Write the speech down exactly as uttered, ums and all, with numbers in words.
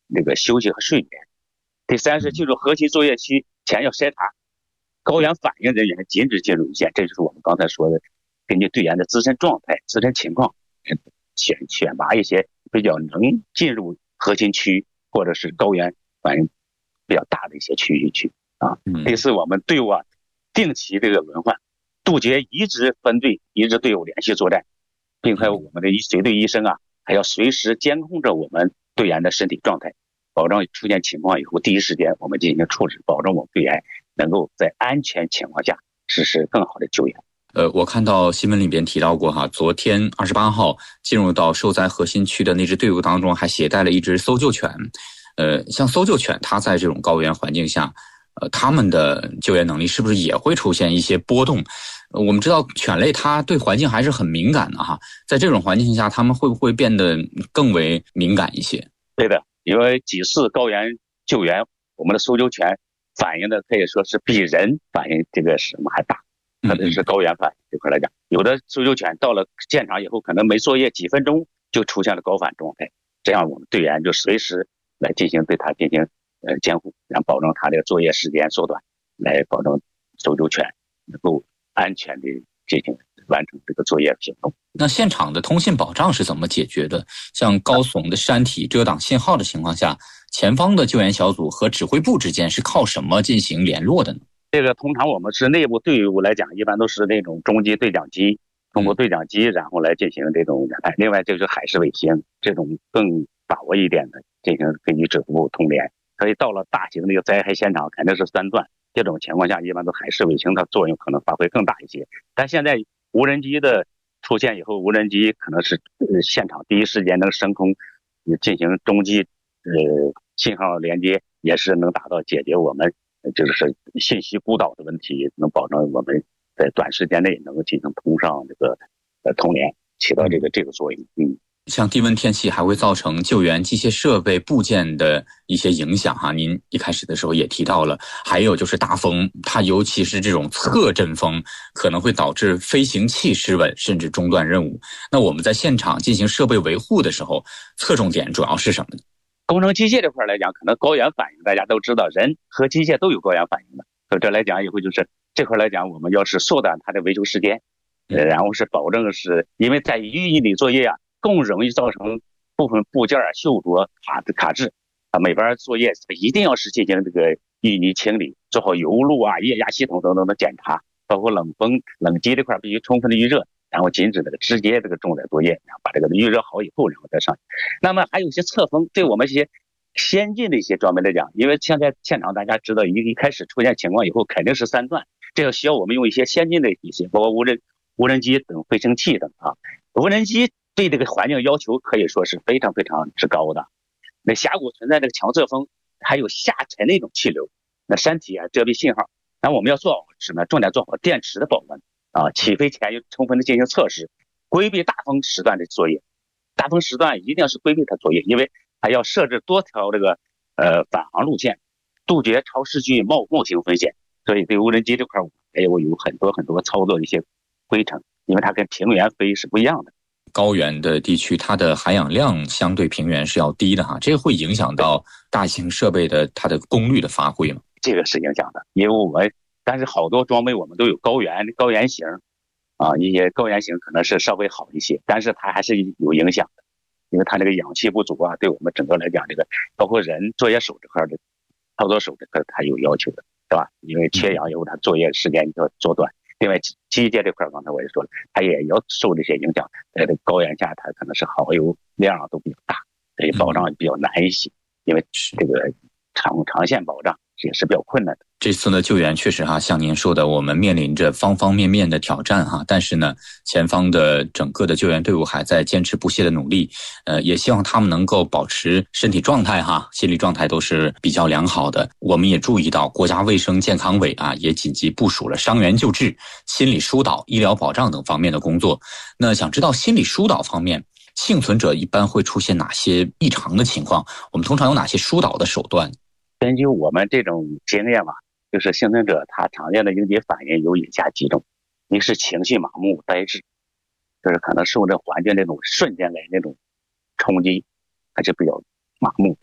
那个休息和睡眠。第三是进入核心作业期前要筛查，高原反应人员禁止进入一线，这就是我们刚才说的，根据队员的自身状态、自身情况，选选拔一些比较能进入核心区或者是高原反应比较大的一些区域去啊。第四，我们队伍啊定期这个轮换，杜绝一支分队、一支队伍连续作战，并且我们的随队医生啊还要随时监控着我们队员的身体状态，保证出现情况以后第一时间我们进行处置，保证我们队员能够在安全情况下实施更好的救援。 呃，我看到新闻里边提到过哈，昨天二十八号进入到受灾核心区的那支队伍当中，还携带了一只搜救犬。呃，像搜救犬，它在这种高原环境下，呃，它们的救援能力是不是也会出现一些波动？呃、我们知道犬类它对环境还是很敏感的哈，在这种环境下，它们会不会变得更为敏感一些？ 对的，因为几次高原救援，我们的搜救犬反应的可以说是比人反应这个什么还大。特别是高原反应这块来讲，有的搜救犬到了现场以后，可能没作业几分钟就出现了高反状态，这样我们队员就随时来进行对它进行呃监护，然后保证它的作业时间缩短，来保证搜救犬能够安全的进行完成这个作业行动。 那现场的通信保障是怎么解决的？像高耸的山体遮挡信号的情况下，前方的救援小组和指挥部之间是靠什么进行联络的呢？ 这个通常我们是内部队伍来讲，一般都是那种中级对讲机，通过对讲机然后来进行这种联派。另外就是海事卫星，这种更把握一点的进行根据指挥部通联。所以到了大型的一个灾害现场肯定是三段，这种情况下一般都海事卫星的作用可能发挥更大一些。但现在无人机的出现以后，无人机可能是现场第一时间能升空进行中继呃信号连接，也是能达到解决我们就是信息孤岛的问题，能保证我们在短时间内能够进行通上这个呃通联，起到这个这个作用。嗯， 像低温天气还会造成救援机械设备部件的一些影响哈，您一开始的时候也提到了，还有就是大风，它尤其是这种侧阵风，可能会导致飞行器失稳，甚至中断任务。那我们在现场进行设备维护的时候，侧重点主要是什么呢？ 工程机械这块来讲，可能高原反应大家都知道，人和机械都有高原反应的。所以这来讲以后就是这块来讲，我们要是缩短它的维修时间，呃，然后是保证是因为在淤泥里作业啊，更容易造成部分部件锈着卡卡滞啊。每边作业一定要是进行这个淤泥清理，做好油路啊、液压系统等等的检查，包括冷风、冷机这块必须充分的预热。然后禁止这个直接这个重载作业，然后把这个预热好以后，然后再上去。那么还有一些侧风，对我们一些先进的一些装备来讲，因为现在现场大家知道，一一开始出现情况以后，肯定是三段，这个需要我们用一些先进的一些，包括无人无人机等飞行器等啊。无人机对这个环境要求可以说是非常非常之高的。那峡谷存在这个强侧风，还有下沉的一种气流，那山体啊遮蔽信号，那我们要做好什么？重点做好电池的保温。啊，起飞前要充分的进行测试，规避大风时段的作业。大风时段一定要是规避它作业，因为还要设置多条这个呃返航路线，杜绝超视距冒冒行风险。所以对无人机这块，还有有很多很多操作的一些规程，因为它跟平原飞是不一样的。 高原的地区，它的含氧量相对平原是要低的哈，这个会影响到大型设备的它的功率的发挥吗？ 这个是影响的，因为我们。但是好多装备我们都有高原高原型啊，一些高原型可能是稍微好一些，但是它还是有影响的，因为它这个氧气不足啊，对我们整个来讲，这个包括人作业手这块的操作手这块它有要求的，对吧？因为缺氧以后它作业时间要缩短。另外机械这块刚才我也说了，它也要受这些影响，在这个高原下它可能是耗油量都比较大，所以保障比较难一些，因为这个长长线保障也是比较困难的。 这次的救援确实哈，像您说的，我们面临着方方面面的挑战哈，但是呢，前方的整个的救援队伍还在坚持不懈的努力，呃，也希望他们能够保持身体状态哈，心理状态都是比较良好的。我们也注意到，国家卫生健康委啊，也紧急部署了伤员救治、心理疏导、医疗保障等方面的工作。那想知道心理疏导方面，幸存者一般会出现哪些异常的情况？我们通常有哪些疏导的手段？ 根据我们这种经验吧，就是幸存者他常见的应激反应有以下几种：一是情绪麻木呆滞，就是可能受这环境那种瞬间来那种冲击，还是比较麻木